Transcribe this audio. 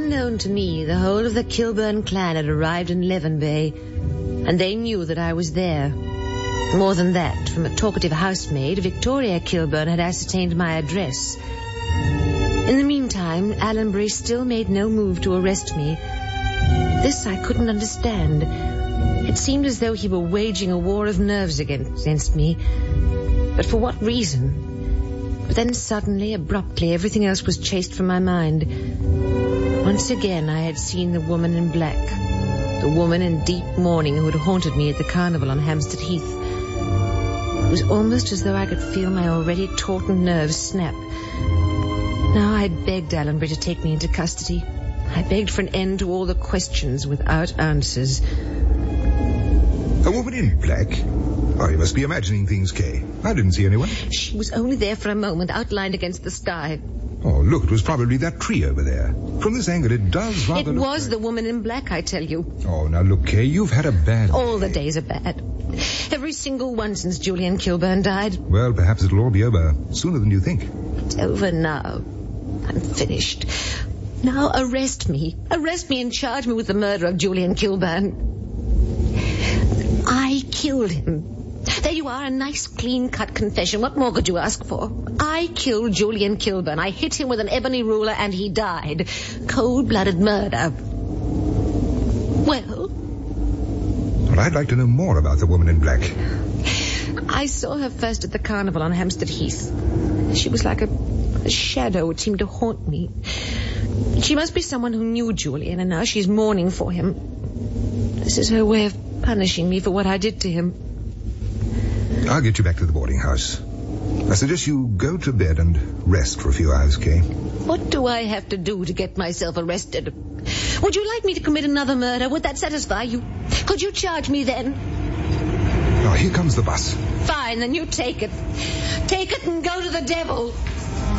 Unknown to me, the whole of the Kilburn clan had arrived in Leven Bay, and they knew that I was there. More than that, from a talkative housemaid, Victoria Kilburn had ascertained my address. In the meantime, Allenbury still made no move to arrest me. This I couldn't understand. It seemed as though he were waging a war of nerves against me. But for what reason? But then suddenly, abruptly, everything else was chased from my mind. Once again I had seen the woman in black. The woman in deep mourning who had haunted me at the carnival on Hampstead Heath. It was almost as though I could feel my already tautened nerves snap. Now I begged Allenbury to take me into custody. I begged for an end to all the questions without answers. A woman in black? Oh, you must be imagining things, Kay. I didn't see anyone. She was only there for a moment, outlined against the sky. Oh, look, it was probably that tree over there. From this angle, it does rather look was like... the woman in black, I tell you. Oh, now look, Kay, you've had a bad All day. the days are bad. Every single one since Julian Kilburn died. Well, perhaps it'll all be over sooner than you think. It's over now. I'm finished. Now arrest me. Arrest me and charge me with the murder of Julian Kilburn. I killed him. There you are, a nice, clean-cut confession. What more could you ask for? I killed Julian Kilburn. I hit him with an ebony ruler and he died. Cold-blooded murder. Well, I'd like to know more about the woman in black. I saw her first at the carnival on Hampstead Heath. She was like a shadow which seemed to haunt me. She must be someone who knew Julian, and now she's mourning for him. This is her way of punishing me for what I did to him. I'll get you back to the boarding house. I suggest you go to bed and rest for a few hours, Kay. What do I have to do to get myself arrested? Would you like me to commit another murder? Would that satisfy you? Could you charge me then? Oh, here comes the bus. Fine, then you take it. Take it and go to the devil.